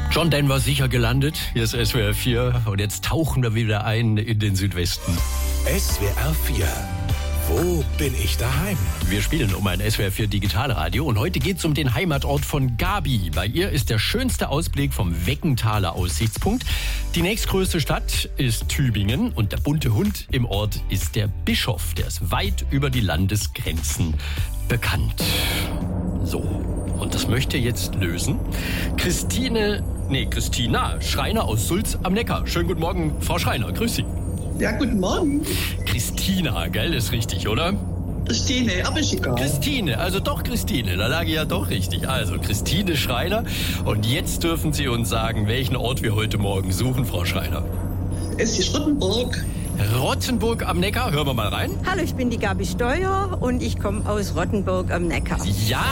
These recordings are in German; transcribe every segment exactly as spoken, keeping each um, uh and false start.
John Denver sicher gelandet. Hier ist S W R vier und jetzt tauchen wir wieder ein in den Südwesten. S W R vier. Wo bin ich daheim? Wir spielen um ein S W R vier Digitalradio und heute geht's um den Heimatort von Gabi. Bei ihr ist der schönste Ausblick vom Weckenthaler Aussichtspunkt. Die nächstgrößte Stadt ist Tübingen und der bunte Hund im Ort ist der Bischof. Der ist weit über die Landesgrenzen bekannt. So, und das möchte jetzt lösen Christine, nee, Christina Schreiner aus Sulz am Neckar. Schönen guten Morgen, Frau Schreiner, grüß Sie. Ja, guten Morgen. Christina, gell, ist richtig, oder? Christine, aber ist egal. Christine, also doch Christine, da lag ich ja doch richtig. Also Christine Schreiner. Und jetzt dürfen Sie uns sagen, welchen Ort wir heute Morgen suchen, Frau Schreiner. Es ist Rottenburg. Rottenburg am Neckar, hören wir mal rein. Hallo, ich bin die Gabi Steuer und ich komme aus Rottenburg am Neckar. Ja!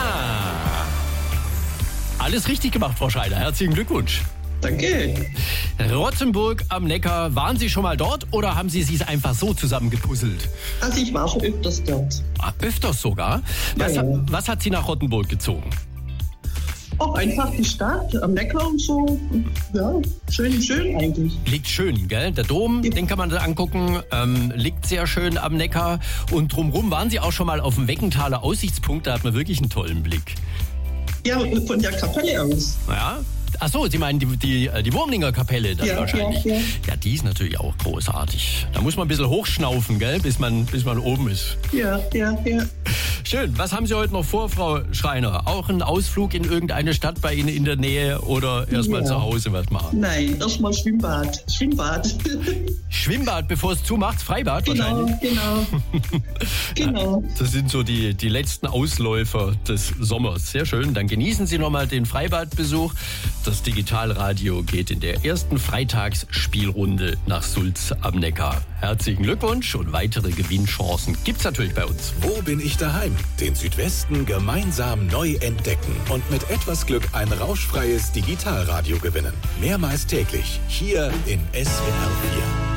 Alles richtig gemacht, Frau Schreiner. Herzlichen Glückwunsch. Danke. Rottenburg am Neckar. Waren Sie schon mal dort oder haben Sie es einfach so zusammengepuzzelt? Also ich war schon öfters dort. Ah, öfters sogar? Was, Ja, ja. was hat Sie nach Rottenburg gezogen? Auch einfach die Stadt am Neckar und so. Ja, schön, schön eigentlich. Liegt schön, gell? Der Dom, den kann man da angucken, ähm, liegt sehr schön am Neckar. Und drumherum waren Sie auch schon mal auf dem Weckenthaler Aussichtspunkt, da hat man wirklich einen tollen Blick. Ja, von der Kapelle aus. Ja? Ach so, Sie meinen die, die, die Wurmlinger Kapelle dann Ja, wahrscheinlich. ja, ja. Ja, die ist natürlich auch großartig. Da muss man ein bisschen hochschnaufen, gell? Bis man, bis man oben ist. Ja, ja, ja. Schön. Was haben Sie heute noch vor, Frau Schreiner? Auch ein Ausflug in irgendeine Stadt bei Ihnen in der Nähe oder erstmal Ja. zu Hause was machen? Nein, erstmal Schwimmbad. Schwimmbad. Schwimmbad, bevor es zumacht, Freibad Genau, wahrscheinlich. genau. Genau. Das sind so die, die letzten Ausläufer des Sommers. Sehr schön. Dann genießen Sie nochmal den Freibadbesuch. Das Digitalradio geht in der ersten Freitagsspielrunde nach Sulz am Neckar. Herzlichen Glückwunsch und weitere Gewinnchancen gibt's natürlich bei uns. Wo bin ich daheim? Den Südwesten gemeinsam neu entdecken und mit etwas Glück ein rauschfreies Digitalradio gewinnen. Mehrmals täglich hier in S W R vier.